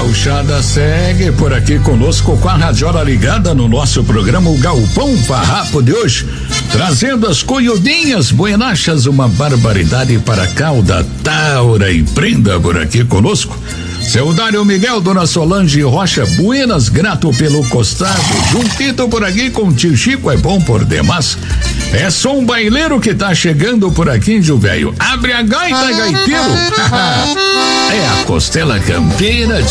Gauchada segue por aqui conosco com a radiola ligada no nosso programa o Galpão Farrapo de hoje, trazendo as coiudinhas buenachas, uma barbaridade para cauda, taura e prenda por aqui conosco. Seu Dário Miguel, Dona Solange Rocha, buenas, grato pelo costado, juntito por aqui com tio Chico, é bom por demais. É só um baileiro que tá chegando por aqui, Índio Velho. Abre a gaita, gaiteiro. É a costela campeira,